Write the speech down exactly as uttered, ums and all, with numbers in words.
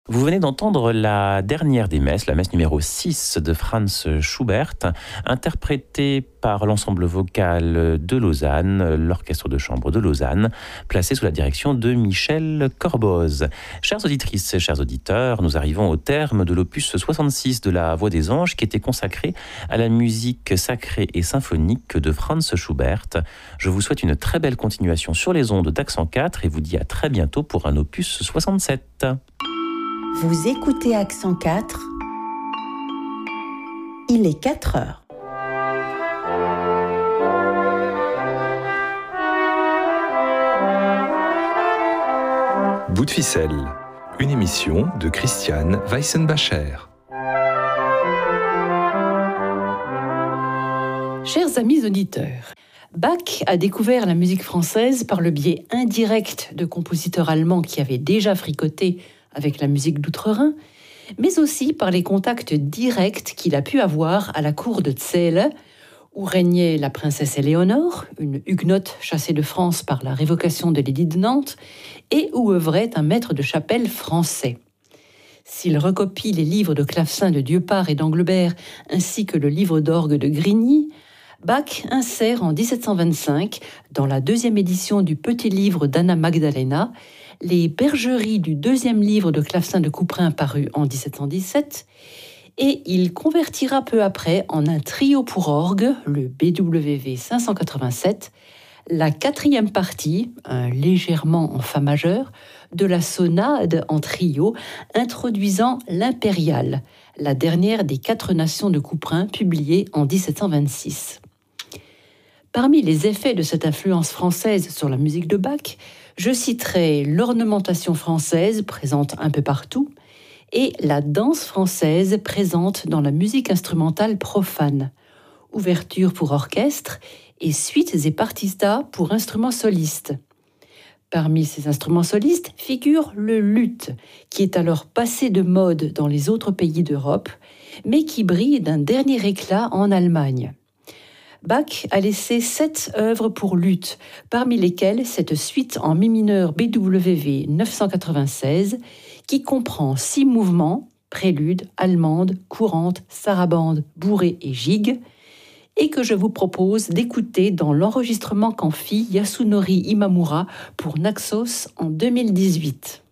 Vous venez d'entendre la dernière des messes, la messe numéro six de Franz Schubert, interprétée par l'ensemble vocal de Lausanne, l'orchestre de chambre de Lausanne, placé sous la direction de Michel Corboz. Chères auditrices, chers auditeurs, nous arrivons au terme de l'opus soixante-six de la Voix des Anges qui était consacré à la musique sacrée et symphonique de Franz Schubert. Je vous souhaite une très belle continuation sur les ondes d'Accent quatre et vous dis à très bientôt pour un opus soixante-sept. Vous écoutez Accent quatre, il est quatre heures. Bout de ficelle, une émission de Christiane Weissenbacher. Chers amis auditeurs, Bach a découvert la musique française par le biais indirect de compositeurs allemands qui avaient déjà fricoté avec la musique d'outre-Rhin, mais aussi par les contacts directs qu'il a pu avoir à la cour de Zählen, où régnait la princesse Éléonore, une huguenote chassée de France par la révocation de l'édit de Nantes, et où œuvrait un maître de chapelle français. S'il recopie les livres de clavecin de Dieupart et d'Anglebert, ainsi que le livre d'orgue de Grigny, Bach insère en dix-sept cent vingt-cinq, dans la deuxième édition du petit livre d'Anna Magdalena, les bergeries du deuxième livre de clavecin de Couperin paru en dix-sept cent dix-sept, et il convertira peu après en un trio pour orgue, le B W V cinq cent quatre-vingt-sept, la quatrième partie, un légèrement en fa majeur, de la sonade en trio, introduisant l'impériale, la dernière des quatre nations de Couperin, publiée en dix-sept cent vingt-six. Parmi les effets de cette influence française sur la musique de Bach, je citerai l'ornementation française présente un peu partout et la danse française présente dans la musique instrumentale profane, ouverture pour orchestre et suites et partistas pour instruments solistes. Parmi ces instruments solistes figure le luth, qui est alors passé de mode dans les autres pays d'Europe, mais qui brille d'un dernier éclat en Allemagne. Bach a laissé sept œuvres pour luth, parmi lesquelles cette suite en mi mineur B W V neuf cent quatre-vingt-seize, qui comprend six mouvements, prélude, allemande, courante, sarabande, bourrée et gigue, et que je vous propose d'écouter dans l'enregistrement qu'en fit Yasunori Imamura pour Naxos en deux mille dix-huit.